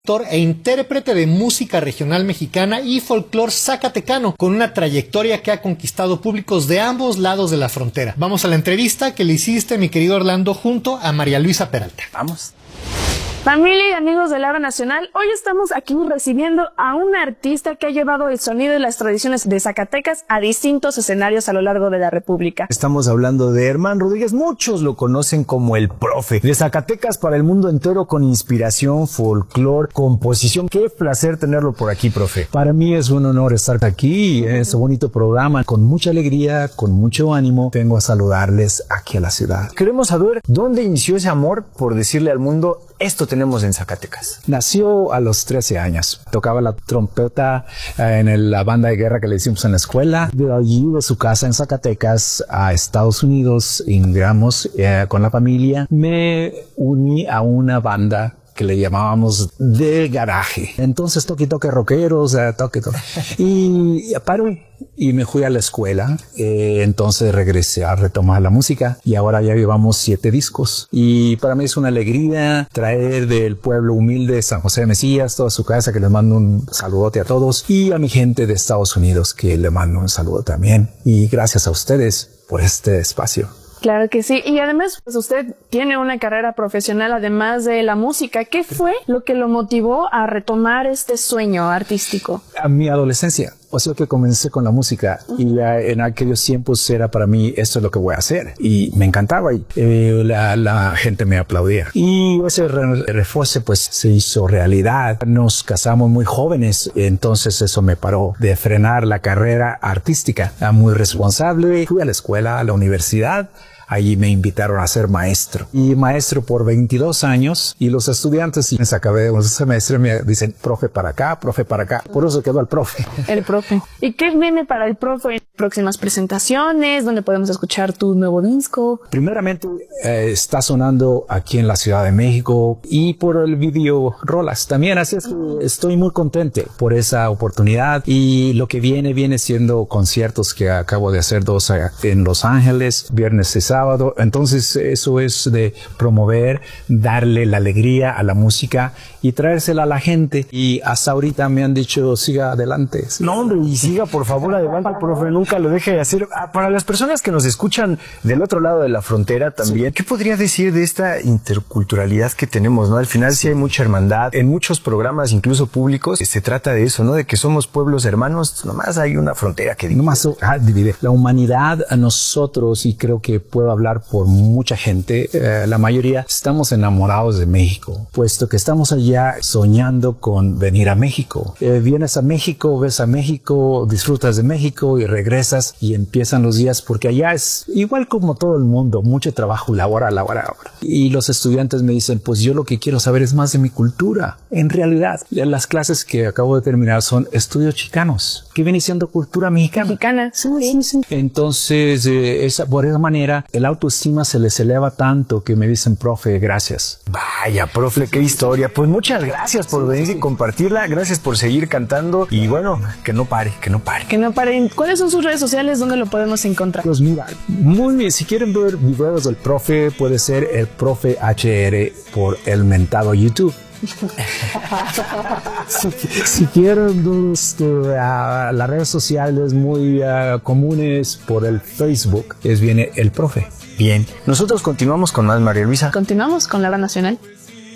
e intérprete de música regional mexicana y folclor zacatecano, con una trayectoria que ha conquistado públicos de ambos lados de la frontera. Vamos a la entrevista que le hiciste, mi querido Orlando, junto a María Luisa Peralta. Vamos. Familia y amigos de La Hora Nacional, hoy estamos aquí recibiendo a un artista que ha llevado el sonido y las tradiciones de Zacatecas a distintos escenarios a lo largo de la República. Estamos hablando de Herman Rodríguez, muchos lo conocen como el profe. De Zacatecas para el mundo entero, con inspiración, folclor, composición. Qué placer tenerlo por aquí, profe. Para mí es un honor estar aquí en este bonito programa. Con mucha alegría, con mucho ánimo, vengo a saludarles aquí a la ciudad. Queremos saber dónde inició ese amor por decirle al mundo: esto tenemos en Zacatecas. Nació a los 13 años. Tocaba la trompeta en la banda de guerra que le hicimos en la escuela. De allí, de su casa en Zacatecas a Estados Unidos, emigramos con la familia. Me uní a una banda que le llamábamos de garaje. Entonces toque rockeros, toque. Y paré y me fui a la escuela. Entonces regresé a retomar la música y ahora ya llevamos 7 discos. Y para mí es una alegría traer del pueblo humilde de San José de Mesías, toda su casa, que les mando un saludote a todos, y a mi gente de Estados Unidos, que le mando un saludo también. Y gracias a ustedes por este espacio. Claro que sí, y además pues usted tiene una carrera profesional además de la música. ¿Qué fue lo que lo motivó a retomar este sueño artístico? A mi adolescencia, o sea que comencé con la música y en aquellos tiempos era para mí: esto es lo que voy a hacer, y me encantaba, y la gente me aplaudía, y ese refuerzo pues se hizo realidad. Nos casamos muy jóvenes, entonces eso me paró de frenar la carrera artística. Muy responsable, fui a la escuela, a la universidad. Allí me invitaron a ser maestro, y maestro por 22 años, y los estudiantes, y me acabé de un semestre, me dicen: profe para acá, profe para acá. Por eso quedó el profe. El profe. ¿Y qué viene para el profe? Próximas presentaciones, ¿dónde podemos escuchar tu nuevo disco? Primeramente está sonando aquí en la Ciudad de México y por el video rolas también, así es que estoy muy contento por esa oportunidad. Y lo que viene siendo conciertos, que acabo de hacer 2 en Los Ángeles, viernes y sábado. Entonces eso es de promover, darle la alegría a la música y traérsela a la gente. Y hasta ahorita me han dicho: siga adelante. No, hombre, y siga por favor adelante, profe, nunca lo deje de hacer. Para las personas que nos escuchan del otro lado de la frontera también, ¿qué podría decir de esta interculturalidad que tenemos, no? Al final sí hay mucha hermandad. En muchos programas, incluso públicos, se trata de eso, ¿no? De que somos pueblos hermanos, nomás hay una frontera que divide. La humanidad, a nosotros, y creo que puedo hablar por mucha gente, la mayoría estamos enamorados de México, puesto que estamos allá soñando con venir a México. Vienes a México, ves a México, disfrutas de México y regresas, y empiezan los días, porque allá es igual como todo el mundo, mucho trabajo, labora. Y los estudiantes me dicen: pues yo lo que quiero saber es más de mi cultura. En realidad, las clases que acabo de terminar son estudios chicanos, que viene siendo cultura mexicana. Sí. Entonces, por esa manera, el autoestima se les eleva tanto que me dicen: profe, gracias. Vaya, profe, qué historia. Pues muchas gracias por venir y compartirla. Gracias por seguir cantando. Y bueno, que no pare. ¿Cuáles son sus redes sociales? ¿Dónde lo podemos encontrar? Pues mira, muy bien. Si quieren ver videos del profe, puede ser el profe HR por el mentado YouTube. Si quieren las redes sociales muy comunes, por el Facebook, viene el profe. Bien, nosotros continuamos con más, María Luisa. Continuamos con La Hora Nacional.